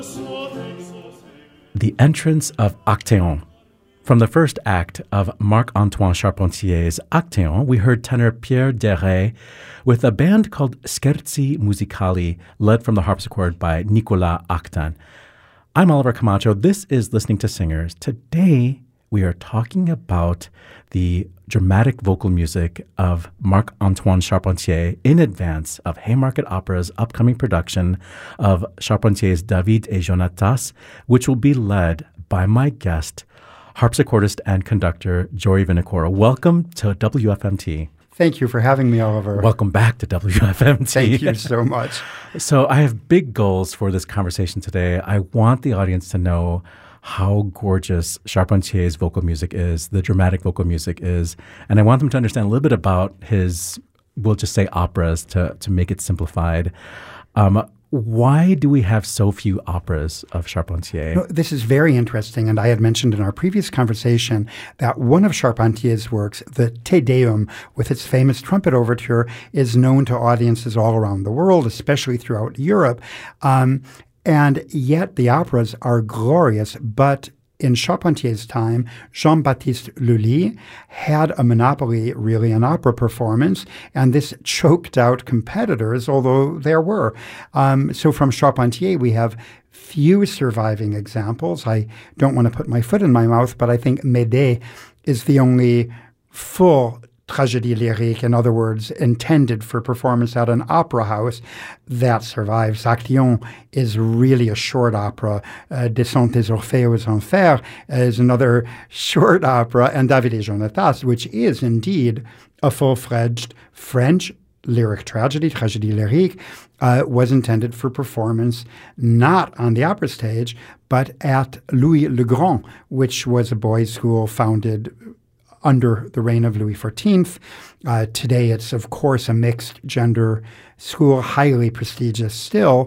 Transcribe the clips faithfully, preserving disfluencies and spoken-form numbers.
The entrance of Actéon. From the first act of Marc-Antoine Charpentier's Actéon, we heard tenor Pierre Deray with a band called Scherzi Musicali, led from the harpsichord by Nicolas Actan. I'm Oliver Camacho. This is Listening to Singers. Today, we are talking about the dramatic vocal music of Marc-Antoine Charpentier in advance of Haymarket Opera's upcoming production of Charpentier's David et Jonatas, which will be led by my guest, harpsichordist and conductor Jory Vinicora. Welcome to W F M T. Thank you for having me, Oliver. Welcome back to W F M T. Thank you so much. So I have big goals for this conversation today. I want the audience to know how gorgeous Charpentier's vocal music is, the dramatic vocal music is, and I want them to understand a little bit about his, we'll just say operas to, to make it simplified. Um, why do we have so few operas of Charpentier? No, this is very interesting, and I had mentioned in our previous conversation that one of Charpentier's works, the Te Deum, with its famous trumpet overture, is known to audiences all around the world, especially throughout Europe. Um, and yet the operas are glorious, but in Charpentier's time, Jean-Baptiste Lully had a monopoly, really, in opera performance, and this choked out competitors, although there were. Um, so from Charpentier, we have few surviving examples. I don't want to put my foot in my mouth, but I think Médée is the only full tragédie lyrique, in other words, intended for performance at an opera house, that survives. Actéon is really a short opera. Uh, Descente des Orphées aux Enfers is another short opera, and David et Jonatas, which is indeed a full-fledged French lyric tragedy, tragédie lyrique, uh, was intended for performance not on the opera stage, but at Louis le Grand, which was a boys' school founded under the reign of Louis the fourteenth. Uh, today, it's, of course, a mixed-gender school, highly prestigious still.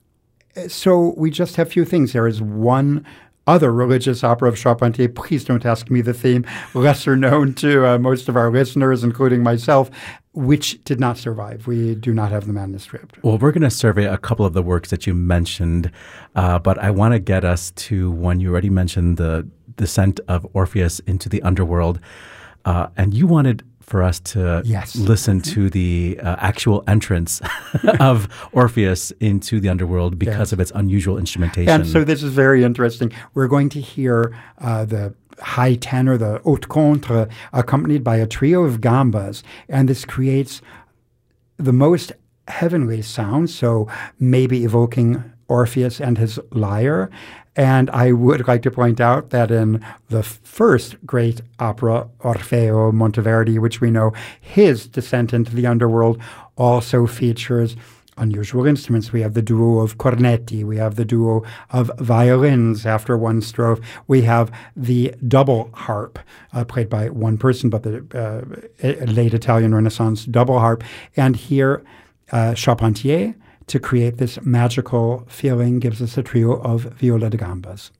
So we just have few things. There is one other religious opera of Charpentier. Please don't ask me the theme, lesser known to uh, most of our listeners, including myself, which did not survive. We do not have the manuscript. Well, we're going to survey a couple of the works that you mentioned, uh, but I want to get us to one you already mentioned, the descent of Orpheus into the underworld. Uh, and you wanted for us to yes. listen to the uh, actual entrance of Orpheus into the underworld because yes. of its unusual instrumentation. And so this is very interesting. We're going to hear uh, the high tenor, the haute contre, accompanied by a trio of gambas. And this creates the most heavenly sound, so maybe evoking Orpheus and his lyre. And I would like to point out that in the first great opera, Orfeo Monteverdi, which we know, his descent into the underworld also features unusual instruments. We have the duo of cornetti. We have the duo of violins after one strophe. We have the double harp, uh, played by one person, but the uh, late Italian Renaissance double harp. And here, uh, Charpentier, to create this magical feeling, gives us a trio of viola da gambas.